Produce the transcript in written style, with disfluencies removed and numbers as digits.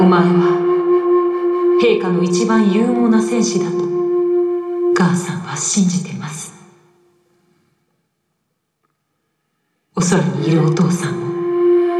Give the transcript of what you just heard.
お前は陛下の一番勇猛な戦士だとガーさんは信じてます。お空にいるお父さんも